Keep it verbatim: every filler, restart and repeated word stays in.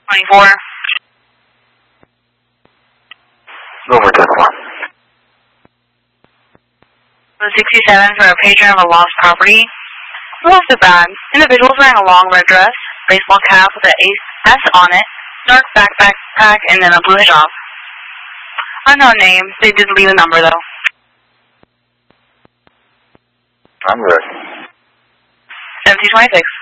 twenty-four. Over ten one. sixty-seven for a patron of a lost property. Who lost a bag? Individuals wearing a long red dress, baseball cap with an S on it, dark backpack, and then a blue shop. Unknown name. They did leave a number though. I'm ready. seventeen twenty-six.